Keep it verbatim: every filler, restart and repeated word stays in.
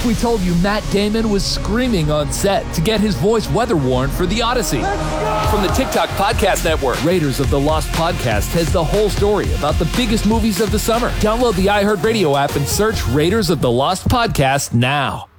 if we told you Matt Damon was screaming on set to get his voice weather-worn for The Odyssey? From the TikTok Podcast Network, Raiders of the Lost Podcast has the whole story about the biggest movies of the summer. Download the iHeartRadio app and search Raiders of the Lost Podcast now.